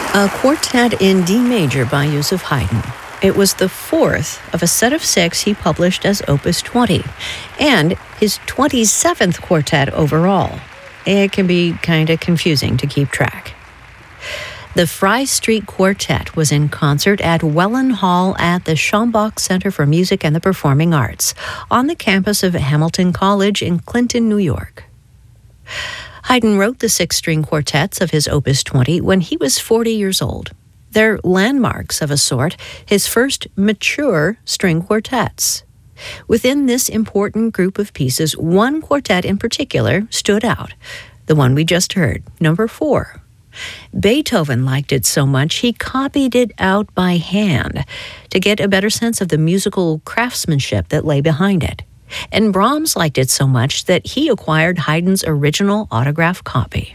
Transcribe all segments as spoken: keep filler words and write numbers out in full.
A quartet in D major by Joseph Haydn. It was the fourth of a set of six he published as Opus twenty, and his twenty-seventh quartet overall. It can be kind of confusing to keep track. The Fry Street Quartet was in concert at Welland Hall at the Schambach Center for Music and the Performing Arts on the campus of Hamilton College in Clinton, New York. Haydn wrote the six-string quartets of his Opus twenty when he was forty years old. They're landmarks of a sort, his first mature string quartets. Within this important group of pieces, one quartet in particular stood out, the one we just heard, number four. Beethoven liked it so much he copied it out by hand to get a better sense of the musical craftsmanship that lay behind it. And Brahms liked it so much that he acquired Haydn's original autograph copy.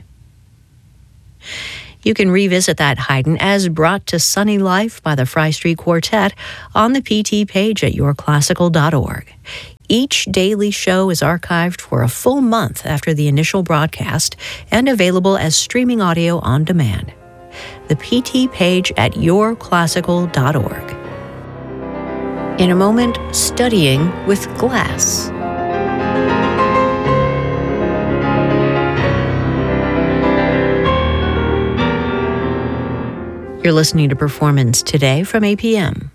You can revisit that Haydn as brought to sunny life by the Fry Street Quartet on the P T page at your classical dot org. Each daily show is archived for a full month after the initial broadcast and available as streaming audio on demand. The P T page at your classical dot org. In a moment, studying with glass. You're listening to Performance Today from A P M.